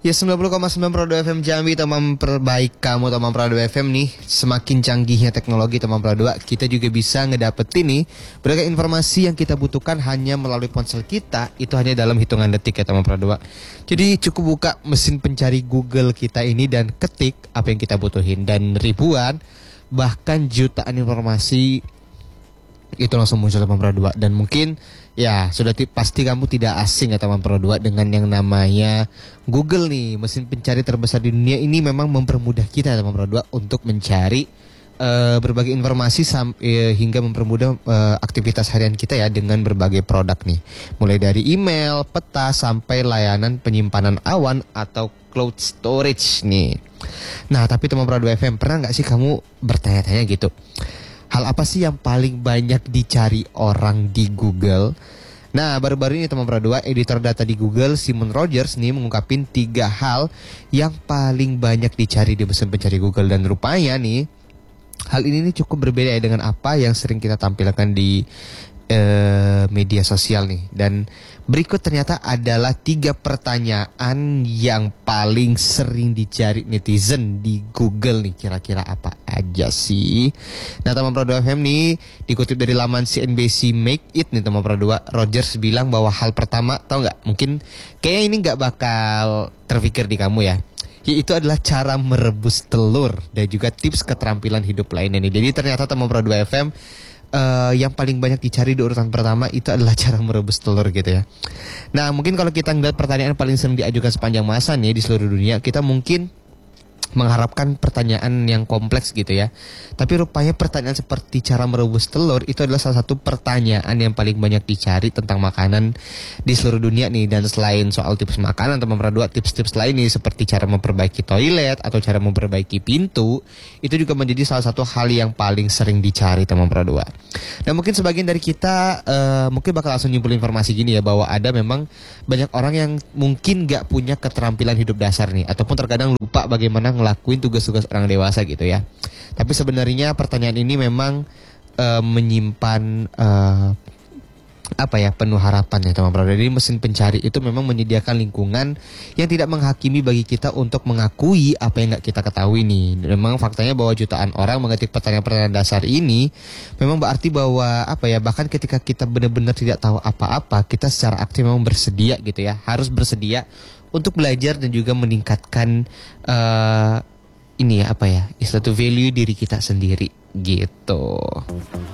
Ya 90,9 Prado FM Jambi, teman perbaik kamu teman Prado FM nih. Semakin canggihnya teknologi teman Prado, kita juga bisa ngedapetin nih berbagai informasi yang kita butuhkan hanya melalui ponsel kita. Itu hanya dalam hitungan detik ya teman Prado. Jadi cukup buka mesin pencari Google kita ini dan ketik apa yang kita butuhin, dan ribuan bahkan jutaan informasi itu langsung muncul teman Pro 2. Dan mungkin ya sudah pasti kamu tidak asing ya teman Pro 2 dengan yang namanya Google nih. Mesin pencari terbesar di dunia ini memang mempermudah kita teman Pro 2 untuk mencari berbagai informasi hingga mempermudah aktivitas harian kita ya, dengan berbagai produk nih. Mulai dari email, peta, sampai layanan penyimpanan awan atau cloud storage nih. Nah, tapi teman Pro 2 FM, pernah nggak sih kamu bertanya-tanya gitu, hal apa sih yang paling banyak dicari orang di Google? Nah, baru-baru ini teman Pro 2, editor data di Google, Simon Rogers nih mengungkapin 3 hal yang paling banyak dicari di mesin pencari Google. Dan rupanya nih, hal ini nih cukup berbeda ya dengan apa yang sering kita tampilkan di media sosial nih. Dan berikut ternyata adalah 3 pertanyaan yang paling sering dicari netizen di Google nih. Kira-kira apa aja sih? Nah, teman Pro 2 FM nih, dikutip dari laman CNBC Make It nih teman Pro 2, Rogers bilang bahwa hal pertama, tahu nggak? Mungkin kayaknya ini nggak bakal terpikir di kamu ya, yaitu adalah cara merebus telur dan juga tips keterampilan hidup lainnya nih. Jadi ternyata teman Pro 2 FM, yang paling banyak dicari di urutan pertama itu adalah cara merebus telur gitu ya. Nah, mungkin kalau kita ngeliat pertanyaan paling sering diajukan sepanjang masa nih di seluruh dunia, kita mungkin mengharapkan pertanyaan yang kompleks gitu ya. Tapi rupanya pertanyaan seperti cara merebus telur itu adalah salah satu pertanyaan yang paling banyak dicari tentang makanan di seluruh dunia nih. Dan selain soal tips makanan teman Pro 2, tips-tips lain nih seperti cara memperbaiki toilet atau cara memperbaiki pintu, itu juga menjadi salah satu hal yang paling sering dicari teman Pro 2. Nah, mungkin sebagian dari kita mungkin bakal langsung nyimpulin informasi gini ya, bahwa ada memang banyak orang yang mungkin gak punya keterampilan hidup dasar nih, ataupun terkadang lupa bagaimana ngelakuin tugas-tugas orang dewasa gitu ya. Tapi sebenarnya pertanyaan ini memang menyimpan penuh harapan ya teman Pro. Jadi mesin pencari itu memang menyediakan lingkungan yang tidak menghakimi bagi kita untuk mengakui apa yang nggak kita ketahui nih. Memang faktanya bahwa jutaan orang mengetik pertanyaan-pertanyaan dasar ini memang berarti bahwa bahkan ketika kita benar-benar tidak tahu apa-apa, kita secara aktif memang bersedia gitu ya, harus bersedia untuk belajar dan juga meningkatkan istilah value diri kita sendiri gitu.